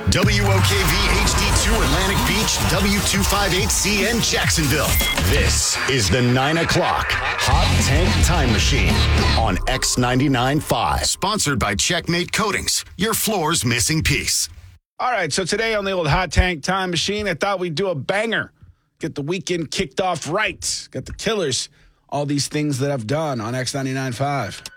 WOKV HD2 Atlantic Beach, W258CN Jacksonville. This is the 9 o'clock Hot Tank Time Machine on X99.5. Sponsored by Checkmate Coatings, your floor's missing piece. All right, so today on the old Hot Tank Time Machine, I thought we'd do a banger. Get the weekend kicked off right. Got the Killers, all these things that I've done on X99.5.